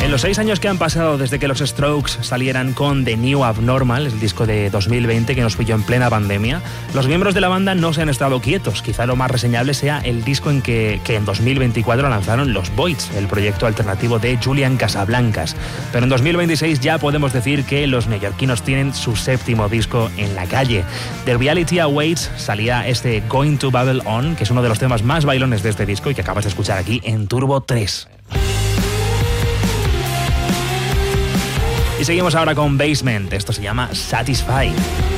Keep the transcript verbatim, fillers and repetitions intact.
En los seis años que han pasado desde que los Strokes salieran con The New Abnormal, el disco de dos mil veinte que nos pilló en plena pandemia, los miembros de la banda no se han estado quietos. Quizá lo más reseñable sea el disco en que, que en dos mil veinticuatro lanzaron Los Voids, el proyecto alternativo de Julian Casablancas. Pero en dos mil veintiséis ya podemos decir que los neoyorquinos tienen su séptimo disco en la calle. The Reality Awaits salía este Going to Babble On, que es uno de los temas más bailones de este disco y que acabas de escuchar aquí en Turbo tres. Y seguimos ahora con Basement. Esto se llama Satisfied.